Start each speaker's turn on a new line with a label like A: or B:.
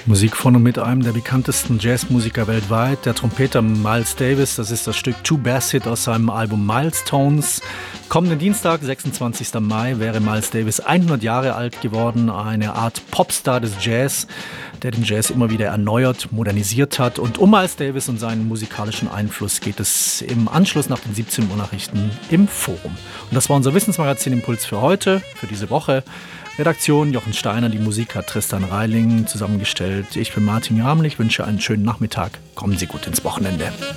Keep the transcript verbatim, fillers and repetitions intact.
A: Musik von und mit einem der bekanntesten Jazzmusiker weltweit, der Trompeter Miles Davis. Das ist das Stück Two Bassett aus seinem Album Milestones. Kommenden Dienstag, sechsundzwanzigsten Mai, wäre Miles Davis hundert Jahre alt geworden. Eine Art Popstar des Jazz, der den Jazz immer wieder erneuert, modernisiert hat. Und um Miles Davis und seinen musikalischen Einfluss geht es im Anschluss nach den siebzehn Uhr Nachrichten im Forum. Und das war unser Wissensmagazin Impuls für heute, für diese Woche. Redaktion Jochen Steiner, die Musik hat Tristan Reiling zusammengestellt. Ich bin Martin Raml, ich wünsche einen schönen Nachmittag. Kommen Sie gut ins Wochenende.